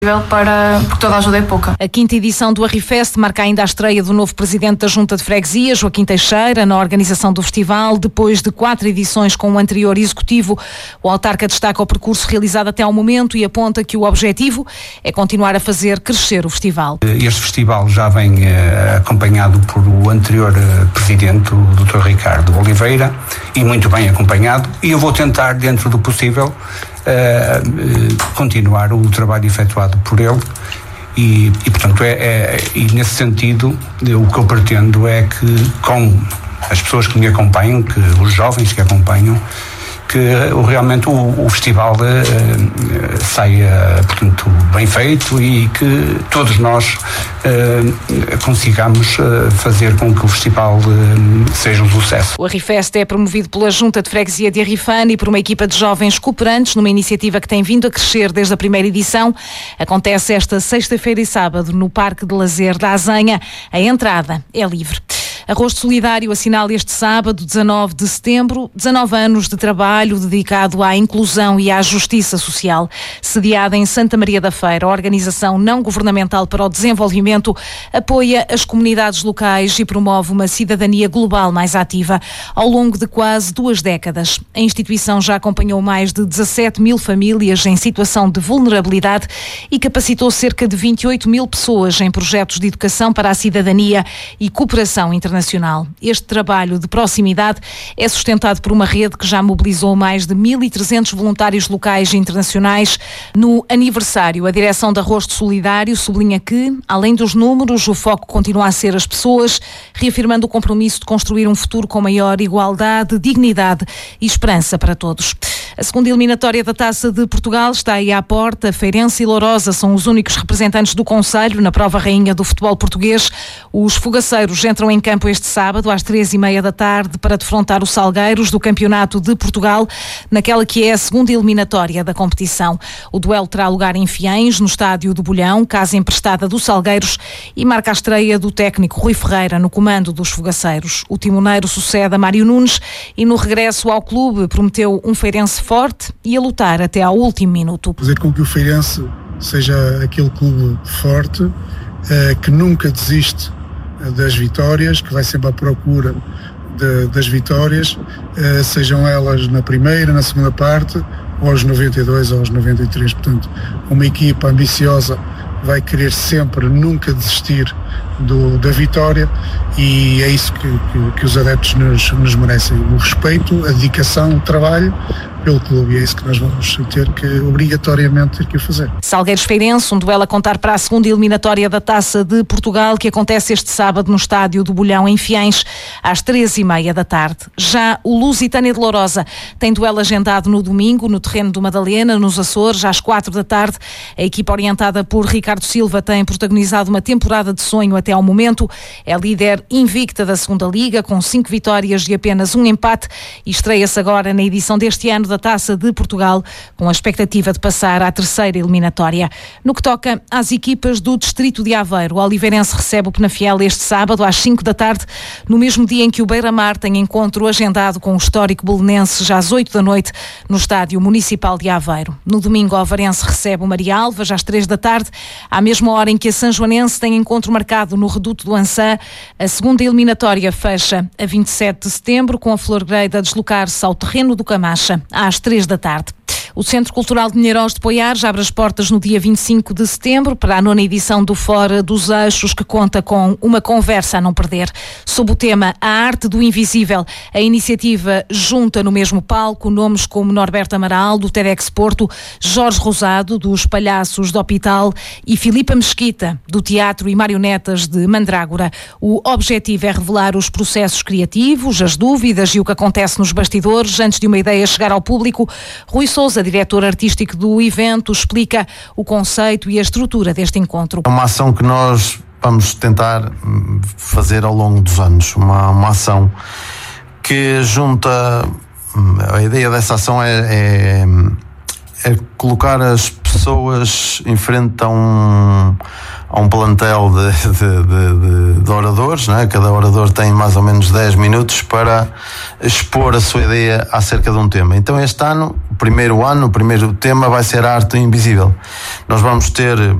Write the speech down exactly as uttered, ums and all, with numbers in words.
para, porque toda a ajuda é pouca. A quinta edição do Arrifest marca ainda a estreia do novo presidente da Junta de Freguesia, Joaquim Teixeira, na organização do festival. Depois de quatro edições com o anterior executivo, o autarca destaca o percurso realizado até ao momento e aponta que o objetivo é continuar a fazer crescer o festival. Este festival já vem eh, acompanhado por o anterior eh, presidente, o doutor Ricardo Oliveira, e muito bem acompanhado, e eu vou tentar, dentro do possível, Uh, uh, continuar o trabalho efetuado por ele e, e portanto, é, é, e nesse sentido, eu, o que eu pretendo é que com as pessoas que me acompanham, que os jovens que acompanham, que uh, realmente o, o festival uh, uh, saia, portanto, bem feito e que todos nós uh, consigamos uh, fazer com que o festival uh, seja um sucesso. O Arrifest é promovido pela Junta de Freguesia de Arrifane e por uma equipa de jovens cooperantes numa iniciativa que tem vindo a crescer desde a primeira edição. Acontece esta sexta-feira e sábado no Parque de Lazer da Azenha. A entrada é livre. Arroz Solidário assinala este sábado, dezanove de setembro, dezanove anos de trabalho dedicado à inclusão e à justiça social. Sediada em Santa Maria da Feira, a Organização Não Governamental para o Desenvolvimento apoia as comunidades locais e promove uma cidadania global mais ativa ao longo de quase duas décadas. A instituição já acompanhou mais de dezassete mil famílias em situação de vulnerabilidade e capacitou cerca de vinte e oito mil pessoas em projetos de educação para a cidadania e cooperação internacional. Este trabalho de proximidade é sustentado por uma rede que já mobilizou mais de mil e trezentos voluntários locais e internacionais. No aniversário, a direção da Arroz Solidário sublinha que, além dos números, o foco continua a ser as pessoas, reafirmando o compromisso de construir um futuro com maior igualdade, dignidade e esperança para todos. A segunda eliminatória da Taça de Portugal está aí à porta. Feirense e Lourosa são os únicos representantes do concelho na prova rainha do futebol português. Os fogaceiros entram em campo este sábado às três e meia da tarde para defrontar os Salgueiros do Campeonato de Portugal naquela que é a segunda eliminatória da competição. O duelo terá lugar em Fiães, no estádio do Bolhão, casa emprestada dos Salgueiros, e marca a estreia do técnico Rui Ferreira no comando dos fogaceiros. O timoneiro sucede a Mário Nunes e no regresso ao clube prometeu um Feirense forte e a lutar até ao último minuto. Fazer com que o Feirense seja aquele clube forte, eh, que nunca desiste das vitórias, que vai sempre à procura de, das vitórias, eh, sejam elas na primeira, na segunda parte, ou aos noventa e dois ou aos noventa e três. Portanto, uma equipa ambiciosa vai querer sempre, nunca desistir do, da vitória, e é isso que, que, que os adeptos nos, nos merecem: o respeito, a dedicação, o trabalho pelo clube, e é isso que nós vamos ter que obrigatoriamente ter que fazer. Salgueiros Feirense, um duelo a contar para a segunda eliminatória da Taça de Portugal, que acontece este sábado no estádio do Bolhão em Fiães às três e meia da tarde. Já o Lusitânia de Lourosa tem duelo agendado no domingo no terreno do Madalena, nos Açores, às quatro da tarde. A equipa orientada por Ricardo Silva tem protagonizado uma temporada de sonho até ao momento. É líder invicta da segunda Liga, com cinco vitórias e apenas um empate, e estreia-se agora na edição deste ano da Taça de Portugal, com a expectativa de passar à terceira eliminatória. No que toca às equipas do Distrito de Aveiro, o Oliveirense recebe o Penafiel este sábado às cinco da tarde, no mesmo dia em que o Beira-Mar tem encontro agendado com o histórico belenense já às oito da noite no Estádio Municipal de Aveiro. No domingo, o Avarense recebe o Marialva já às três da tarde, à mesma hora em que a Sanjoanense tem encontro marcado no Reduto do Ansã. A segunda eliminatória fecha a vinte e sete de setembro, com a Florgrade a deslocar-se ao terreno do Camacha às três da tarde. O Centro Cultural de Mineiros de Poiar já abre as portas no dia vinte e cinco de setembro para a nona edição do Fora dos Eixos, que conta com uma conversa a não perder. Sob o tema A Arte do Invisível, a iniciativa junta no mesmo palco nomes como Norberto Amaral, do TEDx Porto, Jorge Rosado, dos Palhaços do Hospital, e Filipa Mesquita, do Teatro e Marionetas de Mandrágora. O objetivo é revelar os processos criativos, as dúvidas e o que acontece nos bastidores antes de uma ideia chegar ao público. Rui Sousa, diretor artístico do evento, explica o conceito e a estrutura deste encontro. É uma ação que nós vamos tentar fazer ao longo dos anos, uma, uma ação que junta, a ideia dessa ação é, é, é colocar as pessoas em frente a um, a um plantel de, de, de, de, de oradores, não é? Cada orador tem mais ou menos dez minutos para expor a sua ideia acerca de um tema. Então este ano, o primeiro ano, o primeiro tema vai ser a arte invisível. Nós vamos ter